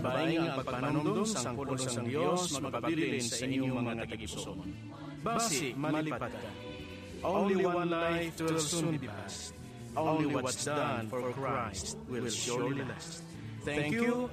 babaeng ang pagpanumdum sang pulos sang Dios magpabilin sa inyong mga tagipuson. Basi, malipad ka. Only one life will soon be past. Only what's done for Christ will surely last. Thank you.